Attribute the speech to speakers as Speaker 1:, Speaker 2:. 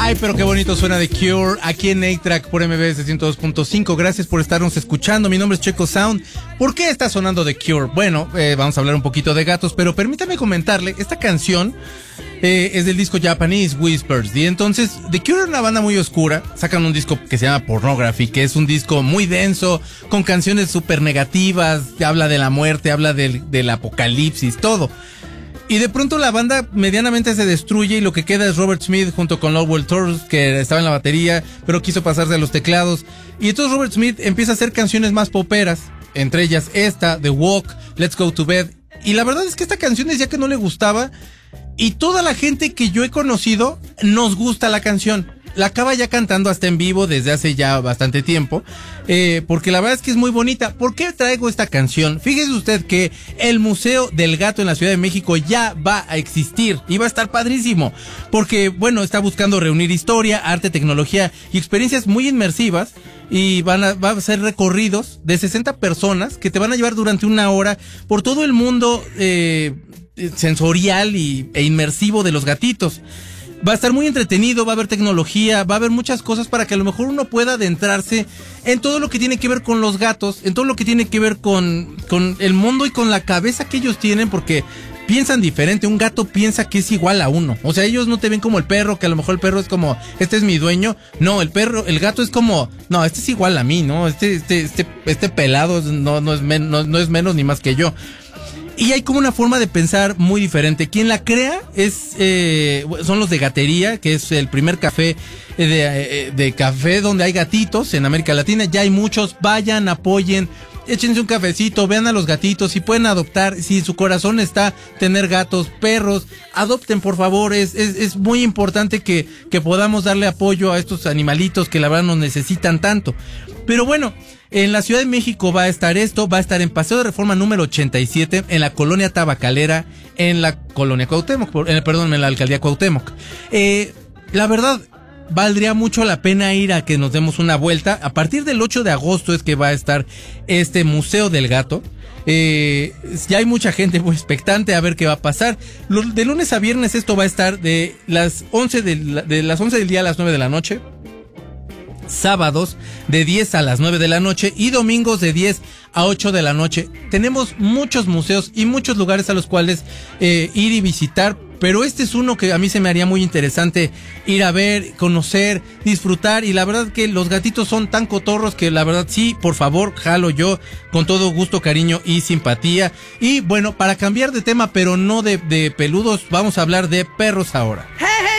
Speaker 1: Ay, pero qué bonito suena The Cure aquí en 8-Track por MBS 102.5. Gracias por estarnos escuchando. Mi nombre es Checo Sound. ¿Por qué está sonando The Cure? Bueno, vamos a hablar un poquito de gatos, pero permítame comentarle, esta canción es del disco Japanese Whispers. Y entonces, The Cure es una banda muy oscura. Sacan un disco que se llama Pornography, que es un disco muy denso, con canciones súper negativas. Habla de la muerte, habla del apocalipsis, todo. Y de pronto la banda medianamente se destruye y lo que queda es Robert Smith junto con Lowell Torres, que estaba en la batería, pero quiso pasarse a los teclados. Y entonces Robert Smith empieza a hacer canciones más poperas, entre ellas esta, The Walk, Let's Go to Bed. Y la verdad es que esta canción decía que no le gustaba, y toda la gente que yo he conocido nos gusta la canción. La acaba ya cantando hasta en vivo desde hace ya bastante tiempo, porque la verdad es que es muy bonita. ¿Por qué traigo esta canción? Fíjese usted que el Museo del Gato en la Ciudad de México ya va a existir y va a estar padrísimo, porque bueno, está buscando reunir historia, arte, tecnología y experiencias muy inmersivas, y va a ser recorridos de 60 personas que te van a llevar durante una hora por todo el mundo sensorial e inmersivo de los gatitos. Va a estar muy entretenido, va a haber tecnología, va a haber muchas cosas para que a lo mejor uno pueda adentrarse en todo lo que tiene que ver con los gatos, en todo lo que tiene que ver con el mundo y con la cabeza que ellos tienen, porque piensan diferente. Un gato piensa que es igual a uno. O sea, ellos no te ven como el perro, que a lo mejor el perro es como, este es mi dueño. No, el gato es como, no, este es igual a mí, ¿no? Este pelado no es menos ni más que yo. Y hay como una forma de pensar muy diferente. Quien la crea son los de Gatería, que es el primer café de café donde hay gatitos en América Latina. Ya hay muchos, vayan, apoyen, échense un cafecito, vean a los gatitos, si pueden adoptar, si en su corazón está tener gatos, perros, adopten por favor. Es muy importante que podamos darle apoyo a estos animalitos que la verdad nos necesitan tanto. Pero bueno, en la Ciudad de México va a estar esto, va a estar en Paseo de Reforma número 87, en la Colonia Tabacalera, en la Colonia Cuauhtémoc, en la Alcaldía Cuauhtémoc. La verdad, valdría mucho la pena ir a que nos demos una vuelta. A partir del 8 de agosto es que va a estar este Museo del Gato. Ya hay mucha gente muy expectante a ver qué va a pasar. De lunes a viernes esto va a estar de las 11 del día a las 9 de la noche. Sábados de 10 a las 9 de la noche y domingos de 10 a 8 de la noche. Tenemos muchos museos y muchos lugares a los cuales ir y visitar, pero este es uno que a mí se me haría muy interesante ir a ver, conocer, disfrutar, y la verdad que los gatitos son tan cotorros que la verdad sí, por favor, jalo yo con todo gusto, cariño y simpatía. Y bueno, para cambiar de tema, pero no de peludos, vamos a hablar de perros ahora.